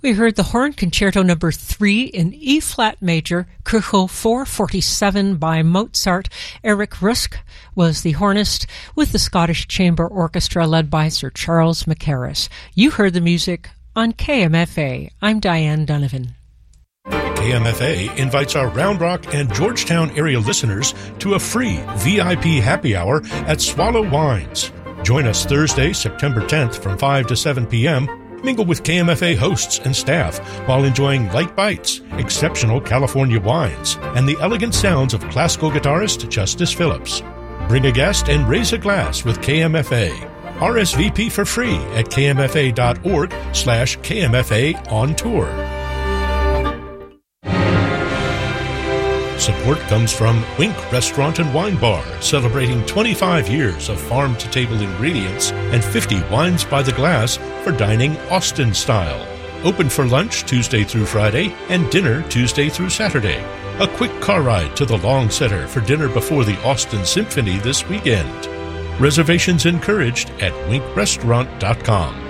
We heard the Horn Concerto No. 3 in E-flat major, Köchel 447 by Mozart. Eric Rusk was the hornist with the Scottish Chamber Orchestra led by Sir Charles Mackerras. You heard the music on KMFA. I'm Diane Donovan. KMFA invites our Round Rock and Georgetown area listeners to a free VIP happy hour at Swallow Wines. Join us Thursday, September 10th from 5 to 7 p.m. Mingle with KMFA hosts and staff while enjoying light bites, exceptional California wines, and the elegant sounds of classical guitarist Justice Phillips. Bring a guest and raise a glass with KMFA. RSVP for free at kmfa.org/KMFA on tour. Support comes from Wink Restaurant and Wine Bar, celebrating 25 years of farm-to-table ingredients and 50 wines by the glass for dining Austin style. Open for lunch Tuesday through Friday and dinner Tuesday through Saturday. A quick car ride to the Long Center for dinner before the Austin Symphony this weekend. Reservations encouraged at winkrestaurant.com.